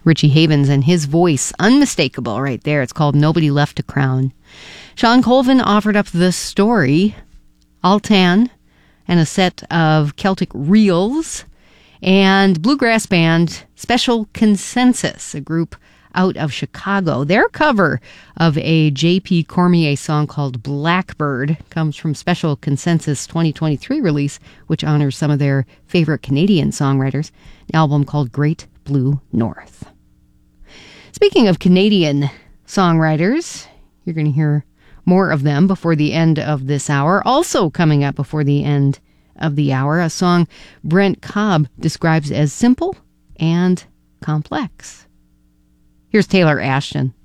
Richie Havens and his voice, unmistakable right there. It's called Nobody Left to Crown. Sean Colvin offered up The Story, Altan, and a set of Celtic reels, and bluegrass band Special Consensus, a group out of Chicago. Their cover of a J.P. Cormier song called Blackbird comes from Special Consensus 2023 release, which honors some of their favorite Canadian songwriters, an album called Great Blue North. Speaking of Canadian songwriters, you're going to hear more of them before the end of this hour. Also coming up before the end of the hour, a song Brent Cobb describes as simple and complex. Here's Taylor Ashton.